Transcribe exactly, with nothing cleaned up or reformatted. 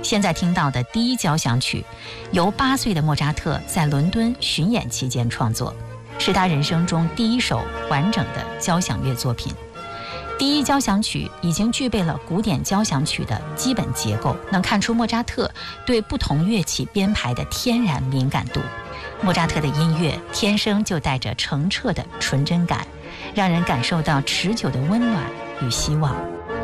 现在听到的第一交响曲，由八岁的莫扎特在伦敦巡演期间创作，是他人生中第一首完整的交响乐作品。第一交响曲已经具备了古典交响曲的基本结构，能看出莫扎特对不同乐器编排的天然敏感度。莫扎特的音乐天生就带着澄澈的纯真感，让人感受到持久的温暖与希望。